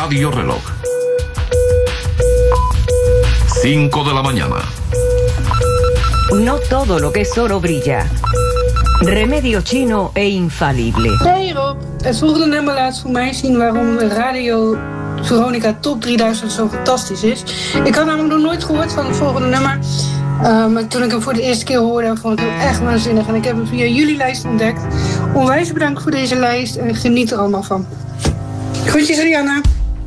radioreloj. 5 de la mañana. No todo lo que es oro brilla. Remedio chino e infalible. Hey Rob, het volgende nummer laat voor mij zien waarom Radio Veronica Top 3000 zo fantastisch is. Ik had namelijk nog nooit gehoord van het volgende nummer. Maar toen ik hem voor de eerste keer hoorde, vond ik hem echt waanzinnig. En ik heb hem via jullie lijst ontdekt. Onwijs bedankt voor deze lijst en geniet er allemaal van. Groetjes Rihanna.